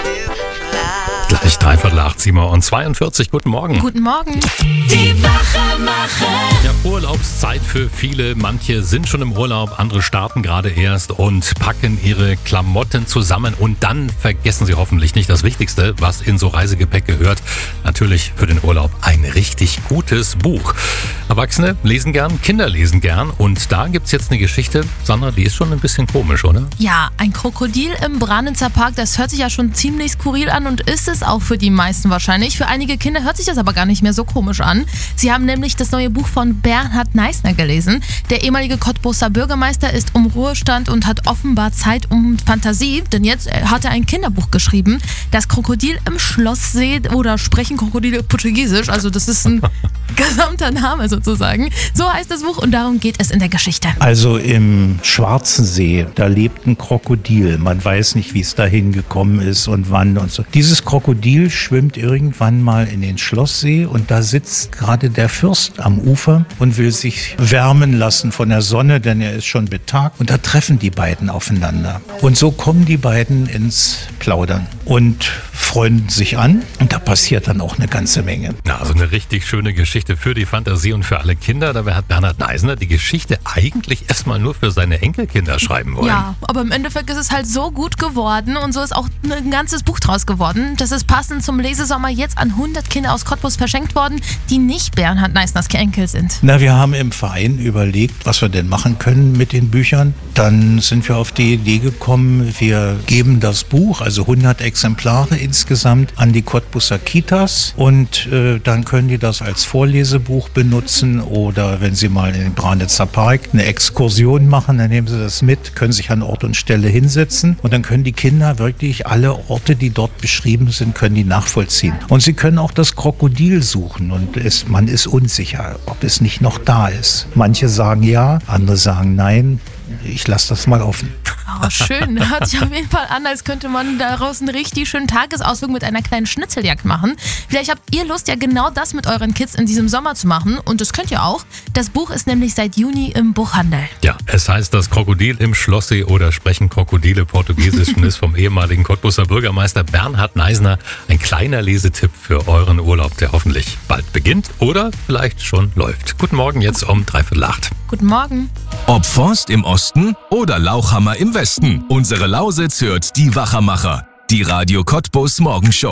Gleich 7:42. Guten Morgen. Guten Morgen. Die Wachmacher. Ja, Urlaubszeit für viele. Manche sind schon im Urlaub, andere starten gerade erst und packen ihre Klamotten zusammen. Und dann vergessen sie hoffentlich nicht das Wichtigste, was in so Reisegepäck gehört. Natürlich für den Urlaub ein richtig gutes Buch. Erwachsene lesen gern, Kinder lesen gern. Und da gibt's jetzt eine Geschichte, Sandra, die ist schon ein bisschen komisch, oder? Ja, ein Krokodil im Branitzer Park, das hört sich ja schon ziemlich skurril an und ist es auch für die meisten wahrscheinlich. Für einige Kinder hört sich das aber gar nicht mehr so komisch an. Sie haben nämlich das neue Buch von Bernhard Neisner gelesen. Der ehemalige Cottbuser Bürgermeister ist im Ruhestand und hat offenbar Zeit und Fantasie, denn jetzt hat er ein Kinderbuch geschrieben. Das Krokodil im Schlosssee, oder sprechen Krokodile Portugiesisch, also das ist ein gesamter Name sozusagen. So heißt das Buch und darum geht es in der Geschichte. Also im Schwarzen See, da lebt ein Krokodil. Man weiß nicht, wie es dahin gekommen ist und wann und so. Dieses Krokodil schwimmt irgendwann mal in den Schlosssee und da sitzt gerade der Fürst am Ufer und will sich wärmen lassen von der Sonne, denn er ist schon betagt. Und da treffen die beiden aufeinander. Und so kommen die beiden ins Plaudern und freunden sich an. Und da passiert dann auch eine ganze Menge. Ja, also eine richtig schöne Geschichte für die Fantasie und für alle Kinder. Dabei hat Bernhard Neisner die Geschichte eigentlich erstmal nur für seine Enkelkinder schreiben wollen. Ja, aber im Endeffekt ist es halt so gut geworden und so ist auch ein ganzes Buch draus geworden. Das ist passend zum Lesesommer jetzt an 100 Kinder aus Cottbus verschenkt worden, die nicht Bernhard Neisners Enkel sind. Na, wir haben im Verein überlegt, was wir denn machen können mit den Büchern. Dann sind wir auf die Idee gekommen, wir geben das Buch, also 100 Exemplare insgesamt, an die Cottbuser Kitas und dann können die das als Vorlesebuch benutzen oder wenn sie mal in den Branitzer Park eine Exkursion machen, dann nehmen sie das mit, können sich an Ort und Stelle hinsetzen und dann können die Kinder wirklich alle Orte, die dort beschrieben sind, können die nachvollziehen. Und sie können auch das Krokodil suchen und man ist unsicher, ob es nicht noch da ist. Manche sagen ja, andere sagen nein. Ich lasse das mal offen. Oh, schön. Hört sich auf jeden Fall an, als könnte man daraus einen richtig schönen Tagesausflug mit einer kleinen Schnitzeljagd machen. Vielleicht habt ihr Lust, ja genau das mit euren Kids in diesem Sommer zu machen. Und das könnt ihr auch. Das Buch ist nämlich seit Juni im Buchhandel. Ja, es heißt das Krokodil im Schlosssee oder sprechen Krokodile Portugiesisch und ist vom ehemaligen Cottbuser Bürgermeister Bernhard Neisner ein kleiner Lesetipp für euren Urlaub, der hoffentlich bald beginnt oder vielleicht schon läuft. Guten Morgen jetzt um 7:45. Guten Morgen. Ob Forst im Osten oder Lauchhammer im Westen, unsere Lausitz hört die Wachmacher, die Radio Cottbus Morgenshow.